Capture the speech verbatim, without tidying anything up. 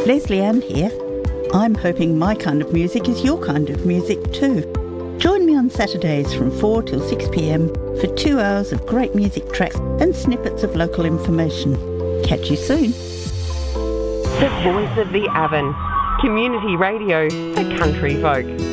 Leslie Ann here. I'm hoping my kind of music is your kind of music too. Join me on Saturdays from four till six p m for two hours of great music tracks and snippets of local information. Catch you soon. The Voice of the Avon. Community radio for country folk.